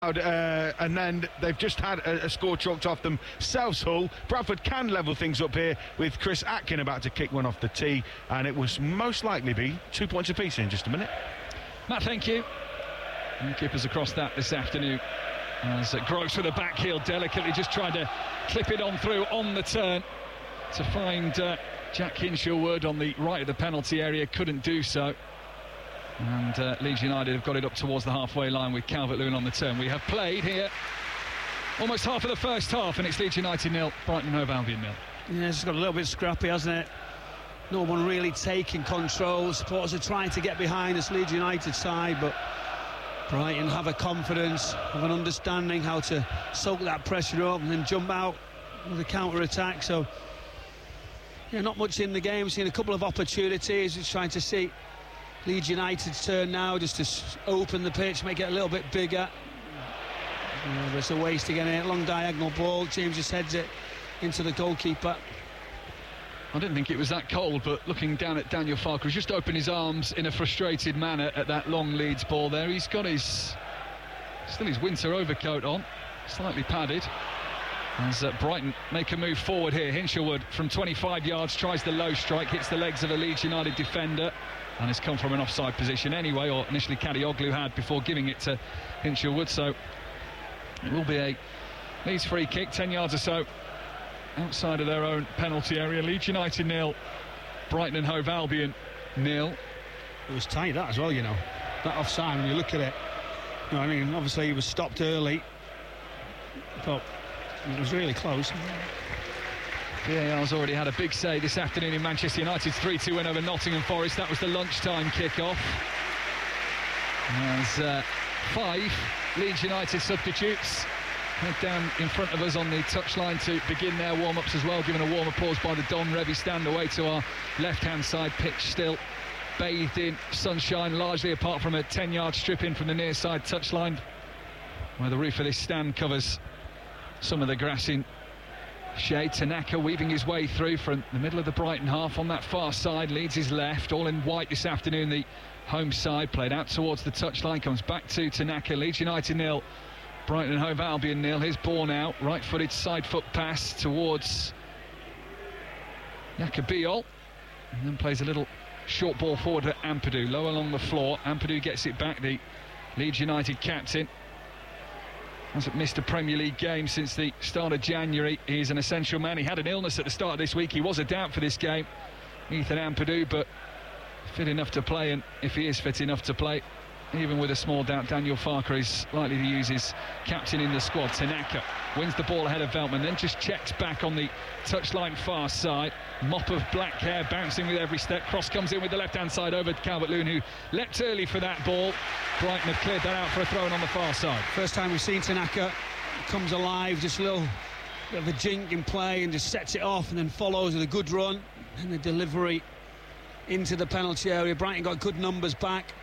And then they've just had a score chalked off themselves, Hull. Bradford can level things up here with Chris Atkin about to kick one off the tee, and it was most likely be 2 points apiece in just a minute. Matt, thank you. And keepers across that this afternoon as Gross with a back heel delicately just tried to clip it on through on the turn to find Jack Hinshelwood on the right of the penalty area, couldn't do so. And Leeds United have got it up towards the halfway line with Calvert-Lewin on the turn. We have played here almost half of the first half, and it's Leeds United 0, Brighton & Hove Albion 0. Yeah, it's got a little bit scrappy, hasn't it? No one really taking control. Supporters are trying to get behind this Leeds United side, but Brighton have a confidence, have an understanding how to soak that pressure up and then jump out with a counter-attack. So, yeah, not much in the game. We've seen a couple of opportunities. Just trying to see Leeds United's turn now, just to open the pitch, make it a little bit bigger. There's a waste again in it, long diagonal ball. James just heads it into the goalkeeper. I didn't think it was that cold, but looking down at Daniel Farke, who's just opened his arms in a frustrated manner at that long Leeds ball there. He's got still his winter overcoat on, slightly padded. As Brighton make a move forward here. Hinshelwood from 25 yards tries the low strike, hits the legs of a Leeds United defender, and has come from an offside position anyway, or initially Kadioglu had before giving it to Hinshelwood. So it will be a Leeds free kick, 10 yards or so outside of their own penalty area. Leeds United 0, Brighton & Hove Albion 0. It was tight, that as well, you know. That offside, when you look at it, you know, I mean, obviously he was stopped early, but it was really close. VAR's already had a big say this afternoon in Manchester United's 3-2 win over Nottingham Forest. That was the lunchtime kick-off. As 5 Leeds United substitutes head down in front of us on the touchline to begin their warm-ups as well, given a warm applause by the Don Revie stand away to our left-hand side, pitch still bathed in sunshine, largely apart from a 10-yard strip in from the near side touchline, where the roof of this stand covers some of the grass in shade. Tanaka weaving his way through from the middle of the Brighton half on that far side. Leeds is left, all in white this afternoon. The home side played out towards the touchline, comes back to Tanaka. Leeds United 0, Brighton & Hove Albion 0. His ball now, right-footed side foot pass towards Yacobiol, and then plays a little short ball forward to Ampadu, low along the floor. Ampadu gets it back, the Leeds United captain. Hasn't missed a Premier League game since the start of January. He's an essential man. He had an illness at the start of this week. He was a doubt for this game, Ethan Ampadu, but fit enough to play. And if he is fit enough to play, even with a small doubt, Daniel Farke is likely to use his captain in the squad. Tanaka wins the ball ahead of Veltman, then just checks back on the touchline far side. Mop of black hair bouncing with every step. Cross comes in with the left-hand side over to Calvert-Lewin, who leapt early for that ball. Brighton have cleared that out for a throw-in on the far side. First time we've seen Tanaka comes alive, just a little bit of a jink in play and just sets it off and then follows with a good run and the delivery into the penalty area. Brighton got good numbers back.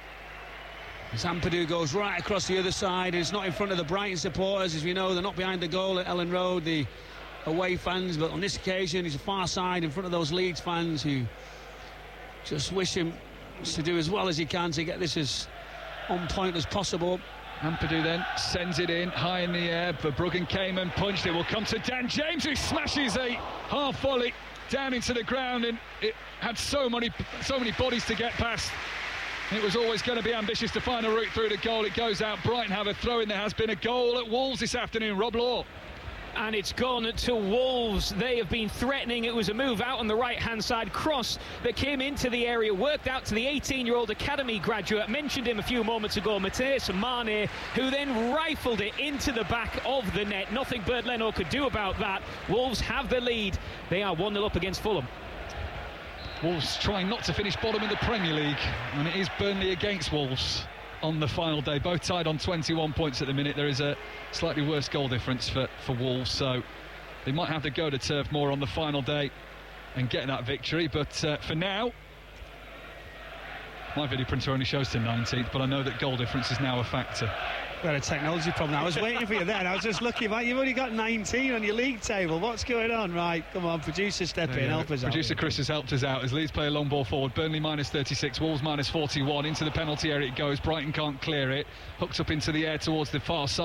As Ampadu goes right across the other side, and it's not in front of the Brighton supporters. As we know, they're not behind the goal at Ellen Road, the away fans, but on this occasion he's a far side in front of those Leeds fans who just wish him to do as well as he can to get this as on point as possible. Ampadu then sends it in high in the air. Verbruggen came and punched it. Will come to Dan James, who smashes a half volley down into the ground, and it had so many bodies to get past. It was always going to be ambitious to find a route through the goal. It goes out. Brighton have a throw in. There has been a goal at Wolves this afternoon. Rob Law. And it's gone to Wolves. They have been threatening. It was a move out on the right-hand side, cross that came into the area, worked out to the 18-year-old academy graduate. Mentioned him a few moments ago, Matheus Mane, who then rifled it into the back of the net. Nothing Bernd Leno could do about that. Wolves have the lead. They are 1-0 up against Fulham. Wolves trying not to finish bottom in the Premier League, and it is Burnley against Wolves on the final day, both tied on 21 points at the minute. There is a slightly worse goal difference for Wolves, so they might have to go to turf more on the final day and get that victory, but for now, my video printer only shows to 19th, but I know that goal difference is now a factor. Got a technology problem. I was waiting for you there. I was just looking back. You've only got 19 on your league table. What's going on? Right, come on, producer, step in, help us out. Producer Chris has helped us out as Leeds play a long ball forward. Burnley minus 36, Wolves minus 41. Into the penalty area it goes. Brighton can't clear it. Hooked up into the air towards the far side.